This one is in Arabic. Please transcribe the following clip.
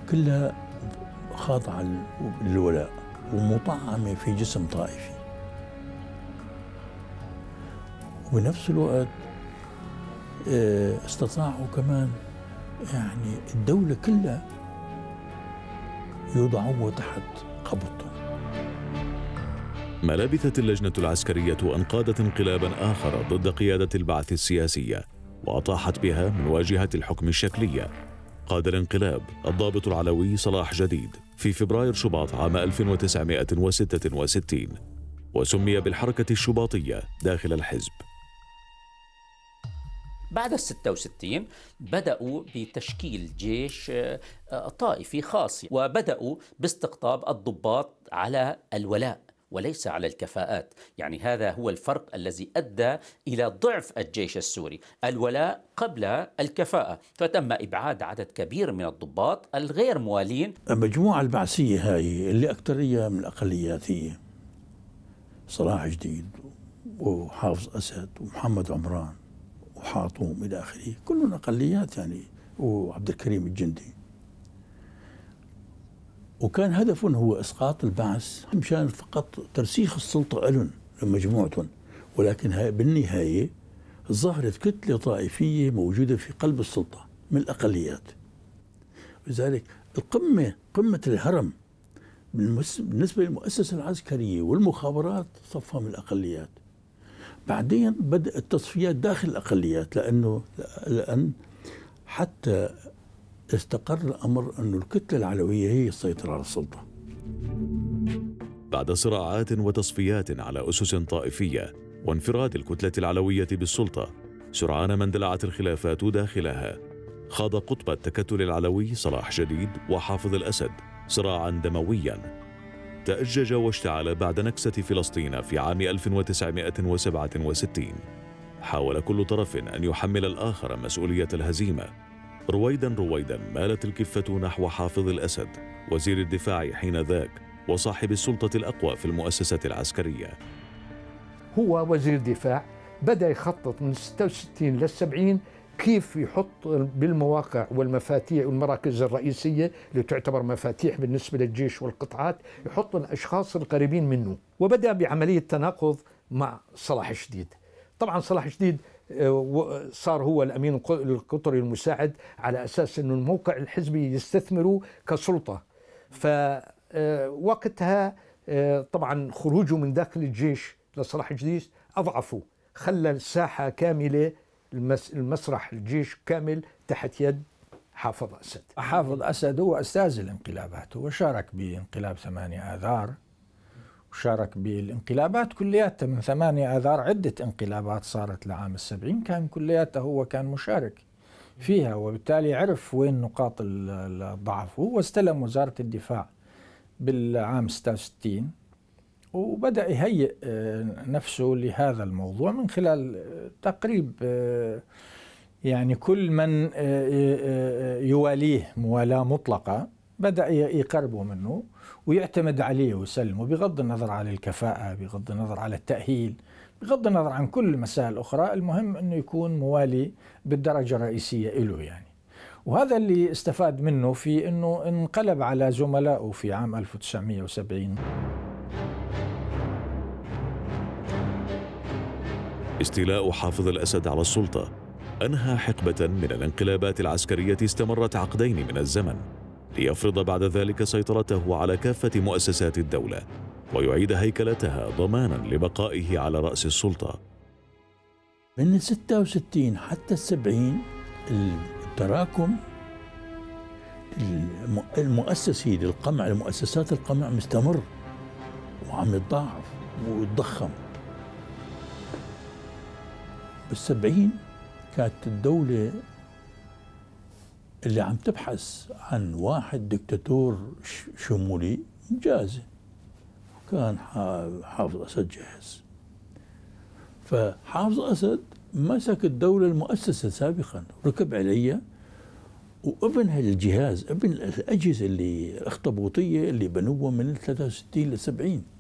كلها خاضعة للولاء ومطعمة في جسم طائفي، وبنفس الوقت استطاعوا كمان يعني الدولة كلها يوضعوه تحت قبضتهم. ما لبثت اللجنة العسكرية أن قادت انقلابا آخر ضد قيادة البعث السياسية وأطاحت بها من واجهة الحكم الشكلية. قاد الانقلاب الضابط العلوي صلاح جديد في فبراير شباط عام 1966 وسمي بالحركة الشباطية داخل الحزب. بعد 66 بدأوا بتشكيل جيش طائفي خاص، وبدأوا باستقطاب الضباط على الولاء وليس على الكفاءات. يعني هذا هو الفرق الذي أدى إلى ضعف الجيش السوري، الولاء قبل الكفاءة، فتم إبعاد عدد كبير من الضباط الغير موالين. المجموعة البعثية هاي اللي أكثرية من الأقليات هي صلاح جديد وحافظ أسد ومحمد عمران وحاطوم إلى آخره، كلهم أقليات يعني، وعبد الكريم الجندي. وكان هدفهم هو إسقاط البعث مشان فقط ترسيخ السلطة لهم لمجموعتهم، ولكن بالنهاية ظهرت كتلة طائفية موجودة في قلب السلطة من الأقليات. لذلك قمة الهرم بالنسبة للمؤسسة العسكرية والمخابرات صفها من الأقليات. بعدين بدأت التصفيات داخل الأقليات، لأن حتى استقر الأمر أن الكتلة العلوية هي السيطرة على السلطة. بعد صراعات وتصفيات على أسس طائفية وانفراد الكتلة العلوية بالسلطة، سرعان ما اندلعت الخلافات داخلها. خاض قطب التكتل العلوي صلاح جديد وحافظ الأسد صراعا دمويا تأجج واشتعل بعد نكسة فلسطين في عام 1967. حاول كل طرف أن يحمل الآخر مسؤولية الهزيمة. رويدا مالت الكفة نحو حافظ الأسد وزير الدفاع حينذاك وصاحب السلطة الأقوى في المؤسسة العسكرية. هو وزير دفاع بدأ يخطط من 66 لل 70 كيف يحط بالمواقع والمفاتيح والمراكز الرئيسية اللي تعتبر مفاتيح بالنسبة للجيش والقطاعات، يحط الأشخاص القريبين منه. وبدأ بعملية تناقض مع صلاح جديد. طبعا صلاح جديد صار هو الأمين القطري المساعد على أساس أنه الموقع الحزبي يستثمره كسلطة. فوقتها طبعا خروجه من داخل الجيش لصلاح جديد أضعفه، خلى الساحة كاملة، المسرح الجيش كامل تحت يد حافظ أسد. حافظ أسد هو أستاذ الانقلابات، هو شارك بانقلاب 8 آذار وشارك بالانقلابات كلياتها من 8 آذار. عدة انقلابات صارت لعام 70 كان كلياتها هو كان مشارك فيها، وبالتالي عرف وين نقاط الضعف. وهو استلم وزارة الدفاع بالعام 66 وبدأ يهيئ نفسه لهذا الموضوع من خلال تقريب يعني كل من يواليه موالاة مطلقة بدأ يقربه منه ويعتمد عليه ويسلمه، بغض النظر عن الكفاءة، بغض النظر على التأهيل، بغض النظر عن كل المسائل الأخرى. المهم أنه يكون موالي بالدرجة الرئيسية له يعني. وهذا اللي استفاد منه في أنه انقلب على زملائه في عام 1970. استيلاء حافظ الأسد على السلطة أنهى حقبة من الانقلابات العسكرية استمرت عقدين من الزمن، ليفرض بعد ذلك سيطرته على كافة مؤسسات الدولة ويعيد هيكلتها ضمانا لبقائه على رأس السلطة. من 66 حتى 70 التراكم المؤسسي للقمع، المؤسسات القمع مستمر وعم يتضاعف ويتضخم. بال70 كانت الدولة اللي عم تبحث عن واحد دكتاتور شمولي جاهزة، كان حافظ أسد جاهز. فحافظ أسد مسك الدولة المؤسسة سابقا، ركب عليها وابن هالجهاز، ابن الأجهزة اللي الاخطبوطية اللي بنوها من 63 ل 70.